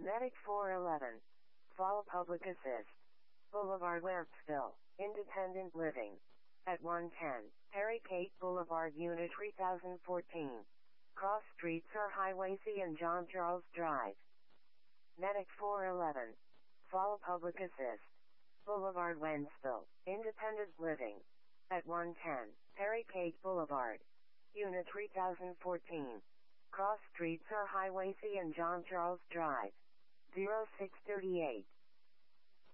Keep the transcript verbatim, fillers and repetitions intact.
Medic four eleven. Fall Public Assist. Boulevard Lampsville, Independent Living. At one ten, Harry Kate Boulevard Unit three thousand fourteen. Cross streets are Highway C and John Charles Drive. Medic four eleven. Fall Public Assist. Boulevard Wentzville, Independent Living. At one ten, Harry Kate Boulevard. Unit three thousand fourteen. Cross streets are Highway C and John Charles Drive. zero six thirty-eight.